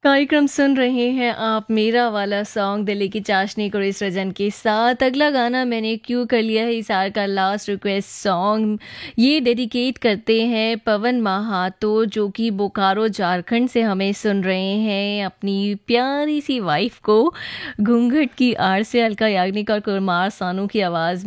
कार्यक्रम सुन रहे हैं आप मेरा वाला सॉन्ग दिल्ली की चाशनी कुरेश सृजन के साथ। अगला गाना मैंने क्यों कर लिया है इसार का लास्ट रिक्वेस्ट सॉन्ग। ये डेडिकेट करते हैं पवन महातो जो कि बोकारो झारखंड से हमें सुन रहे हैं, अपनी प्यारी सी वाइफ को। घूंघट की आड़ से अलका याग्निक और कुमार सानू की आवाज़